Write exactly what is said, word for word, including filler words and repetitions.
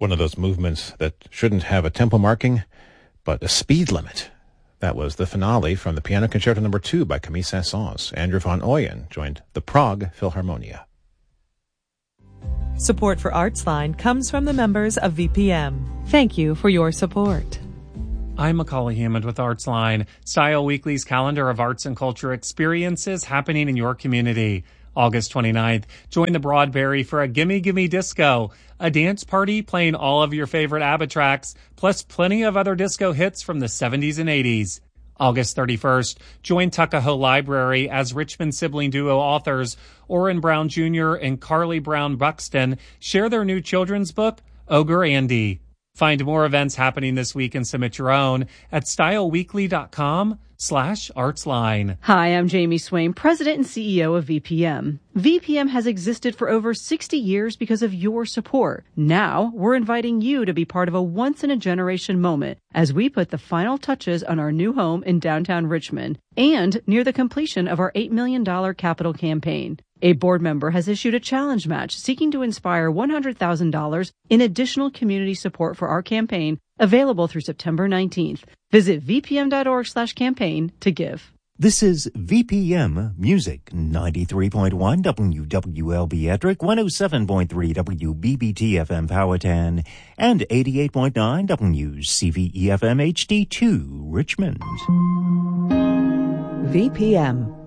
One of those movements that shouldn't have a tempo marking, but a speed limit. That was the finale from the Piano Concerto Number Two by Camille Saint-Saëns. Andrew van Ooyen joined the Prague Philharmonia. Support for Artsline comes from the members of V P M. Thank you for your support. I'm Macaulay Hammond with Artsline, Style Weekly's calendar of arts and culture experiences happening in your community. August twenty-ninth, join the Broadberry for a Gimme Gimme Disco, a dance party playing all of your favorite ABBA tracks, plus plenty of other disco hits from the seventies and eighties. August thirty-first, join Tuckahoe Library as Richmond sibling duo authors Orrin Brown Junior and Carly Brown Buxton share their new children's book, Ogre Andy. Find more events happening this week and submit your own at styleweekly.com slash artsline. Hi, I'm Jamie Swain, President and C E O of V P M. V P M has existed for over sixty years because of your support. Now, we're inviting you to be part of a once-in-a-generation moment as we put the final touches on our new home in downtown Richmond and near the completion of our eight million dollars capital campaign. A board member has issued a challenge match seeking to inspire one hundred thousand dollars in additional community support for our campaign, available through September nineteenth. Visit vpm.org slash campaign to give. This is V P M Music, ninety-three point one W W L B Ettrick, one oh seven point three W B B T F M Powhatan, and eighty-eight point nine W C V E F M H D two Richmond. V P M.